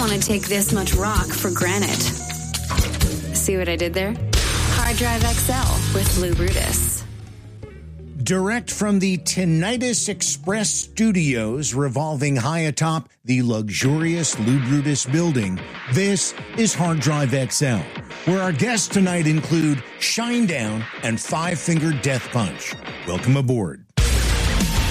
want to take this much rock for granted. See what I did there? Hard Drive XL with Lou Brutus. Direct from the Tinnitus Express studios revolving high atop the luxurious Lou Brutus building, this is Hard Drive XL, where our guests tonight include Shinedown and Five Finger Death Punch. Welcome aboard.